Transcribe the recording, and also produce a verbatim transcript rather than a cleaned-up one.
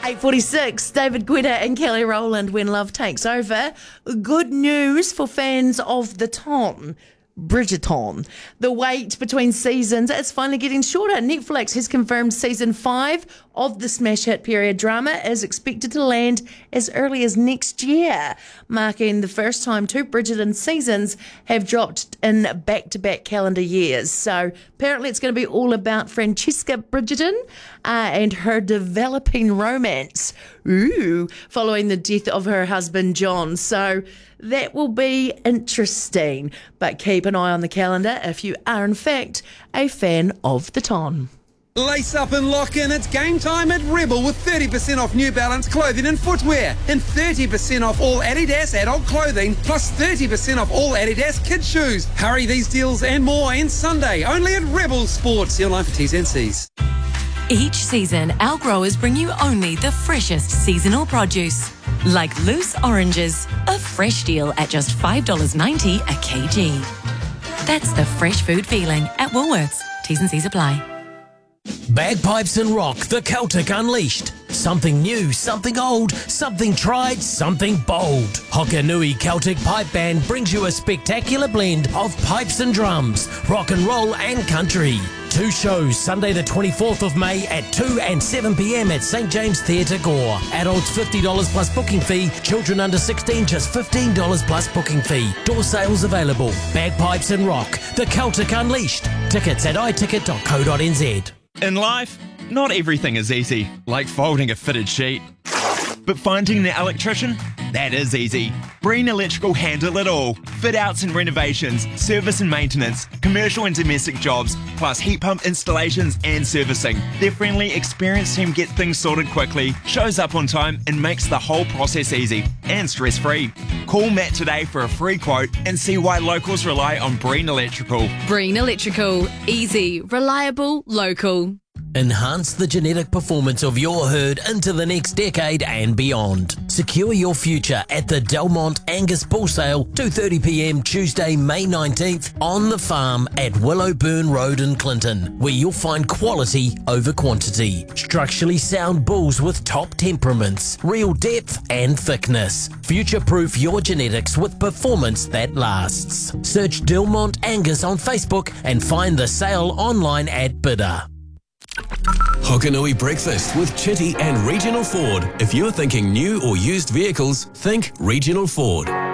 eight forty-six, David Guetta and Kelly Rowland, When Love Takes Over. Good news for fans of the Ton. Bridgerton. The wait between seasons is finally getting shorter. Netflix has confirmed season five of the smash hit period drama is expected to land as early as next year, marking the first time two Bridgerton seasons have dropped in back-to-back calendar years. So apparently it's going to be all about Francesca Bridgerton uh, and her developing romance. Ooh, following the death of her husband John. So that will be interesting. But keep an eye on the calendar if you are in fact a fan of the Ton. Lace up and lock in. It's game time at Rebel with thirty percent off New Balance clothing and footwear and thirty percent off all Adidas adult clothing plus thirty percent off all Adidas kids shoes. Hurry, these deals and more ends Sunday only at Rebel Sports. See online for T's and C's. Each season, our growers bring you only the freshest seasonal produce. Like loose oranges, a fresh deal at just five dollars ninety a kg. That's the fresh food feeling at Woolworths. T's and C's apply. Bagpipes and Rock, the Celtic Unleashed. Something new, something old, something tried, something bold. Hokanui Celtic Pipe Band brings you a spectacular blend of pipes and drums, rock and roll and country. Two shows, Sunday the twenty-fourth of May at two and seven p.m. at St James Theatre Gore. Adults fifty dollars plus booking fee, children under sixteen just fifteen dollars plus booking fee. Door sales available. Bagpipes and Rock, the Celtic Unleashed. Tickets at i ticket dot co dot n z. In life, not everything is easy, like folding a fitted sheet. But finding an electrician? That is easy. Breen Electrical handle it all. Fit outs and renovations, service and maintenance, commercial and domestic jobs, plus heat pump installations and servicing. Their friendly, experienced team gets things sorted quickly, shows up on time and makes the whole process easy and stress-free. Call Matt today for a free quote and see why locals rely on Breen Electrical. Breen Electrical. Easy, reliable, local. Enhance the genetic performance of your herd into the next decade and beyond. Secure your future at the Delmont Angus Bull Sale, two thirty p.m. Tuesday, May nineteenth, on the farm at Willowburn Road in Clinton, where you'll find quality over quantity. Structurally sound bulls with top temperaments, real depth and thickness. Future-proof your genetics with performance that lasts. Search Delmont Angus on Facebook and find the sale online at Bidder. Hokanui Breakfast with Chitty and Regional Ford. If you're thinking new or used vehicles, think Regional Ford.